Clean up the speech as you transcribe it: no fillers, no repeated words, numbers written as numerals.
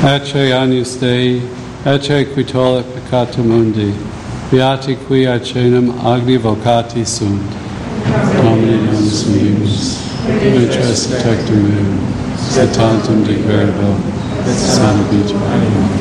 Ecce agnus Dei, ecce qui tollit peccatum mundi, beati qui acenum agni vocati sunt. Domini Dominus meus, intres tectum meum, se tantum de verbo, et sanabitur.